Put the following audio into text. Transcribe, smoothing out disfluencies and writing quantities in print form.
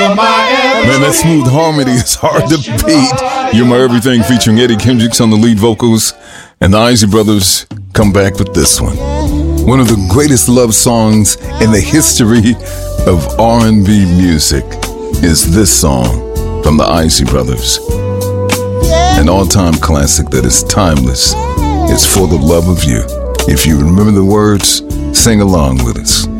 Man, that smooth harmony is hard to beat. You're My Everything featuring Eddie Kendricks on the lead vocals, and the Isley Brothers come back with this one. One of the greatest love songs in the history of R&B music is this song from the Isley Brothers. An all-time classic that is timeless. It's For the Love of You. If you remember the words, sing along with us.